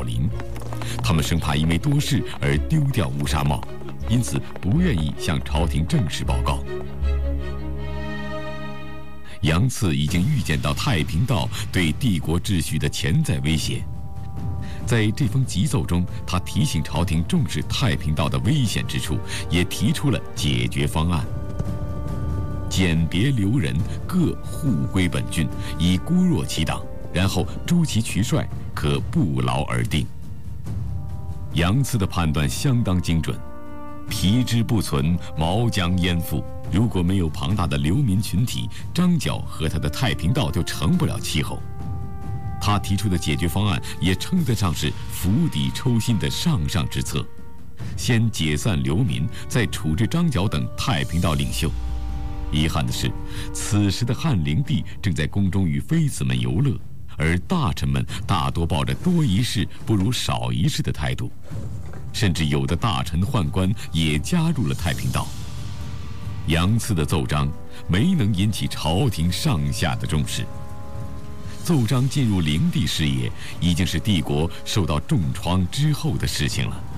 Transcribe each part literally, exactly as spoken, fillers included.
林，他们生怕因为多事而丢掉乌纱帽，因此不愿意向朝廷正式报告。杨赐已经预见到太平道对帝国秩序的潜在威胁，在这封急奏中，他提醒朝廷重视太平道的危险之处，也提出了解决方案：简别留人，各互归本郡，以孤弱其党，然后诛其渠帅，可不劳而定。杨赐的判断相当精准，皮之不存，毛将焉附？如果没有庞大的流民群体，张角和他的太平道就成不了气候。他提出的解决方案也称得上是釜底抽薪的上上之策：先解散流民，再处置张角等太平道领袖。遗憾的是，此时的汉灵帝正在宫中与妃子们游乐，而大臣们大多抱着多一事不如少一事的态度，甚至有的大臣宦官也加入了太平道。杨赐的奏章没能引起朝廷上下的重视。奏章进入灵帝视野，已经是帝国受到重创之后的事情了。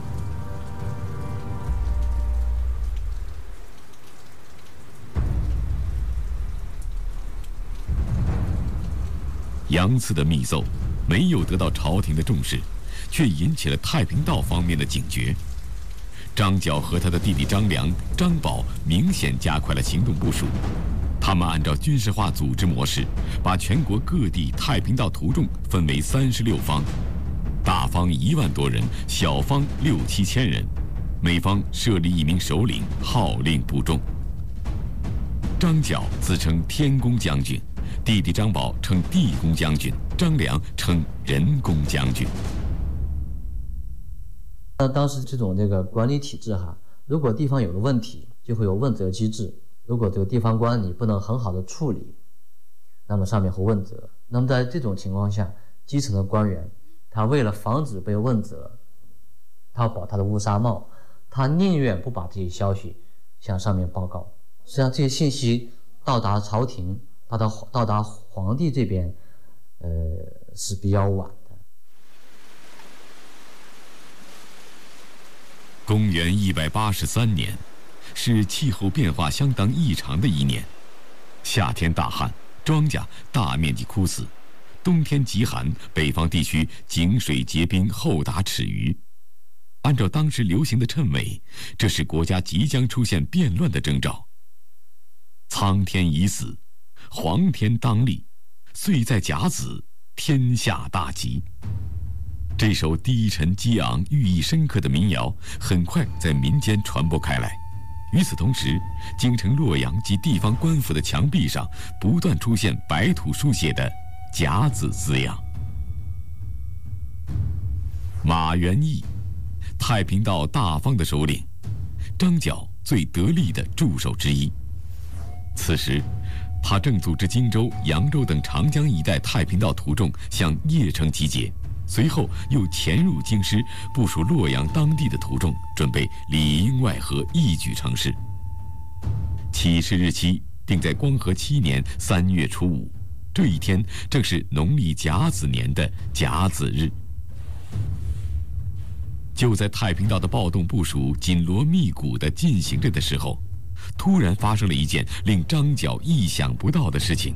杨赐的密奏没有得到朝廷的重视，却引起了太平道方面的警觉。张角和他的弟弟张良、张宝明显加快了行动部署。他们按照军事化组织模式，把全国各地太平道徒众分为三十六方，大方一万多人，小方六七千人，每方设立一名首领，号令部众。张角自称天公将军，弟弟张宝称地公将军，张良称人公将军。 那当时这种这个管理体制哈，如果地方有了问题，就会有问责机制。如果这个地方官你不能很好的处理，那么上面会问责。那么在这种情况下，基层的官员他为了防止被问责，他要保他的乌纱帽，他宁愿不把这些消息向上面报告。实际上这些信息到达朝廷，到达到达皇帝这边，呃是比较晚的。 公元一百八十三年，是气候变化相当异常的一年。夏天大旱，庄稼大面积枯死；冬天极寒，北方地区井水结冰厚达尺余。按照当时流行的谶纬，这是国家即将出现变乱的征兆。苍天已死，黄天当立，岁在甲子，天下大吉。这首低沉激昂、寓意深刻的民谣很快在民间传播开来。与此同时，京城洛阳及地方官府的墙壁上不断出现白土书写的“甲子”字样。马元义，太平道大方的首领，张角最得力的助手之一。此时，他正组织荆州、扬州等长江一带太平道徒众向邺城集结，随后又潜入京师，部署洛阳当地的徒众，准备里应外合，一举成事。起事日期定在光和七年三月初五，这一天正是农历甲子年的甲子日。就在太平道的暴动部署紧锣密鼓地进行着的时候，突然发生了一件令张角意想不到的事情。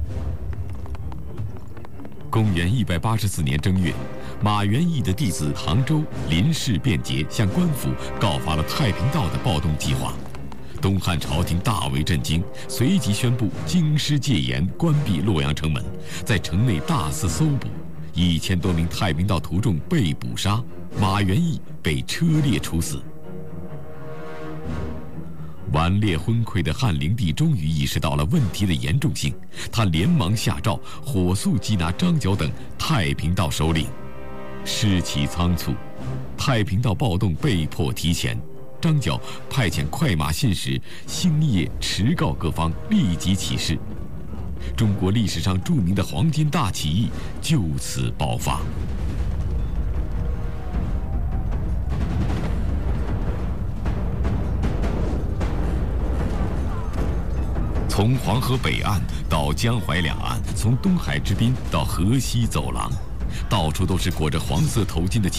公元一百八十四年正月，马元义的弟子杭州林氏便捷向官府告发了太平道的暴动计划。东汉朝廷大为震惊，随即宣布京师戒严，关闭洛阳城门，在城内大肆搜捕，一千多名太平道徒众被捕杀，马元义被车裂处死。顽劣昏聩的汉灵帝终于意识到了问题的严重性，他连忙下诏，火速缉拿张角等太平道首领。事起仓促，太平道暴动被迫提前。张角派遣快马信使星夜驰告各方，立即起事。中国历史上著名的黄巾大起义就此爆发。从黄河北岸到江淮两岸，从东海之滨到河西走廊，到处都是裹着黄色头巾的